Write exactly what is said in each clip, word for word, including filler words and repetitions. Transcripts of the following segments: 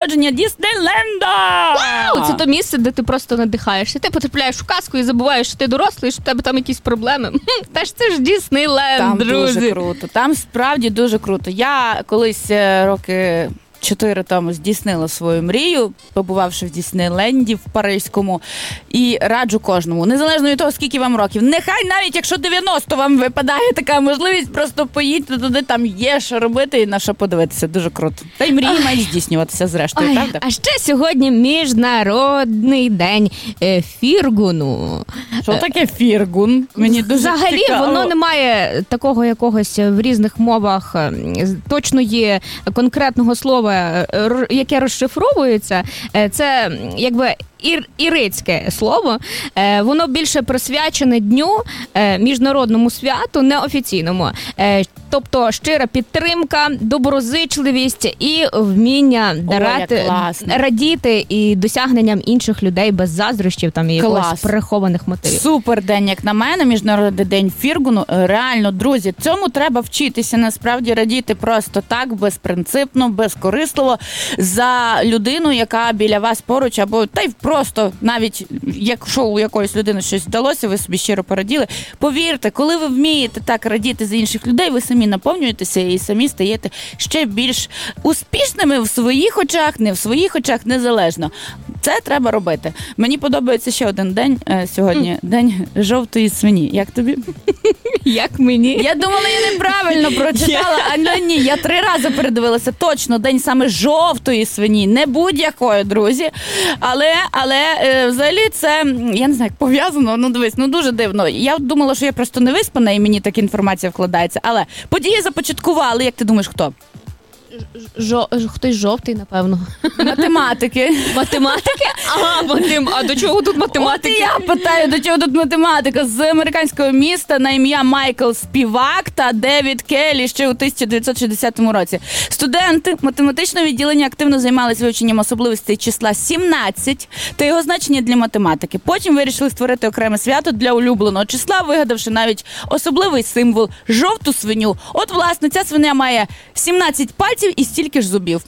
народження Діснейленда! Вау! Це то місце, де ти просто надихаєшся. Ти потрапляєш в казку і забуваєш, що ти дорослий, що в тебе там якісь проблеми. Та ж це ж Діснейленд, там друзі. Там дуже круто. Там справді дуже круто. Я колись роки... чотири тому здійснила свою мрію, побувавши в Діснейленді, в Паризькому, і раджу кожному, незалежно від того, скільки вам років, нехай навіть якщо дев'яносто вам випадає така можливість, просто поїдьте туди, там є що робити і на що подивитися, дуже круто. Та й мрії мають здійснюватися зрештою, Ой, правда? А ще сьогодні Міжнародний день е, Фіргуну. Що таке фіргун? Мені дуже Взагалі, цікаво. воно не має такого якогось в різних мовах, точно є конкретного слова, яке розшифровується, це якби ір, ірицьке слово. Воно більше присвячене дню, міжнародному святу, неофіційному. Тобто щира підтримка, доброзичливість і вміння дарати, радіти і досягненням інших людей без заздрощів там і якогось перехованих мотивів. Супер день, як на мене, Міжнародний день Фіргуну. Реально, друзі, цьому треба вчитися, насправді радіти просто так, безпринципно, безкорисливо за людину, яка біля вас поруч, або та й просто навіть якщо у якоїсь людини щось вдалося, ви собі щиро пораділи. Повірте, коли ви вмієте так радіти за інших людей, ви самі наповнюєтеся і самі стаєте ще більш успішними в своїх очах, не в своїх очах, незалежно. Це треба робити. Мені подобається ще один день е, сьогодні. Mm. День жовтої свині. Як тобі? Як мені? Я думала, я неправильно прочитала, але ні, я три рази передивилася. Точно, день саме жовтої свині, не будь-якої, друзі. Але, але е, взагалі це, я не знаю, як пов'язано, ну дивись, ну дуже дивно. Я думала, що я просто не виспана і мені така інформація вкладається. Але події започаткували, як ти думаєш, хто? Жо... Хтось жовтий, напевно. Математики. Математики? Ага, матем... а до чого тут математики? От я питаю, до чого тут математика? З американського міста на ім'я Майкл Співак та Девід Келлі ще у тисяча дев'ятсот шістдесятому році. Студенти математичного відділення активно займалися вивченням особливостей числа сімнадцять та його значення для математики. Потім вирішили створити окреме свято для улюбленого числа, вигадавши навіть особливий символ – жовту свиню. От, власне, ця свиня має сімнадцять пальців і стільки ж зубів.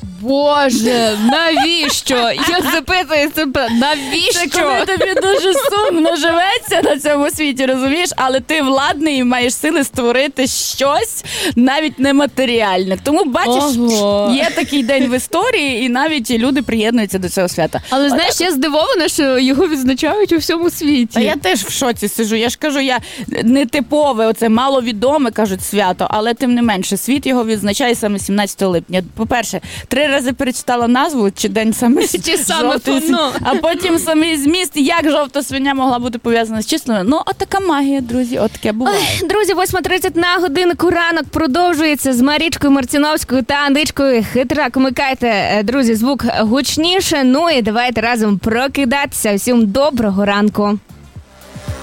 Боже, навіщо? Я запитую себе, навіщо? Це коли тобі дуже сумно живеться на цьому світі, розумієш? Але ти владний і маєш сили створити щось навіть нематеріальне. Тому, бачиш, Ого. Є такий день в історії, і навіть люди приєднуються до цього свята. Але, Отак. знаєш, я здивована, що його відзначають у всьому світі. А я теж в шоці сижу. Я ж кажу, я не типове, оце маловідоме, кажуть, свято, але тим не менше, світ його відзначає саме сімнадцятого липня. По-перше, три рази перечитала назву, чи день саме чи саме воно. А потім самий зміст, як жовта свиня могла бути пов'язана з числами. Ну, от така магія, друзі, от таке буває. Ой, друзі, восьма тридцять на годинку ранок продовжується з Марічкою Марціновською та Андичкою Хитрак. Вмикайте, друзі, звук гучніше. Ну і давайте разом прокидатися. Всім доброго ранку.